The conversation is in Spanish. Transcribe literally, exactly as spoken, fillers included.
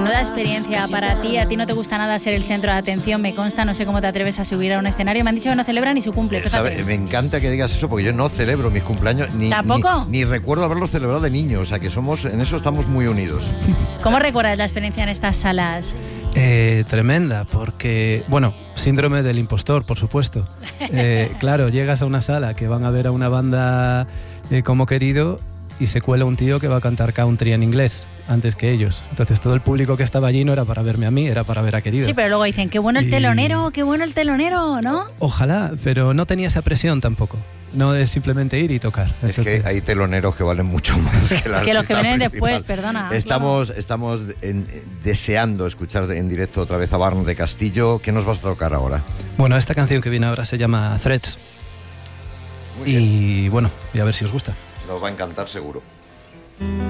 Menuda experiencia para ti. A ti no te gusta nada ser el centro de atención, me consta. No sé cómo te atreves a subir a un escenario. Me han dicho que no celebran ni su cumple, fíjate. ¿Sabe? Me encanta que digas eso porque yo no celebro mis cumpleaños ni, ¿Tampoco? Ni, ni recuerdo haberlos celebrado de niño. O sea que somos, en eso estamos muy unidos. ¿Cómo recuerdas la experiencia en estas salas? Eh, tremenda, porque, bueno, síndrome del impostor, por supuesto. Eh, claro, llegas a una sala que van a ver a una banda eh, como Querido y se cuela un tío que va a cantar country en inglés antes que ellos. Entonces todo el público que estaba allí no era para verme a mí, era para ver a Querido. Sí, pero luego dicen, qué bueno el Y... telonero, qué bueno el telonero, ¿no? Ojalá, pero no tenía esa presión tampoco. No es simplemente ir y tocar. Es Entonces, que hay teloneros que valen mucho más que, la que los que vienen principal. después, perdona. Estamos, claro. estamos en, deseando escuchar en directo otra vez a Barn de Castillo. ¿Qué nos vas a tocar ahora? Bueno, esta canción que viene ahora se llama Threads. Muy bien. Y bueno, y a ver si os gusta. Nos va a encantar seguro.